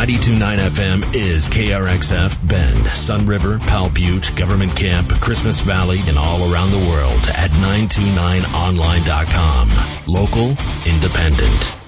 92.9 FM is KRXF Bend, Sunriver, Powell Butte, Government Camp, Christmas Valley, and all around the world at 929online.com. Local, independent.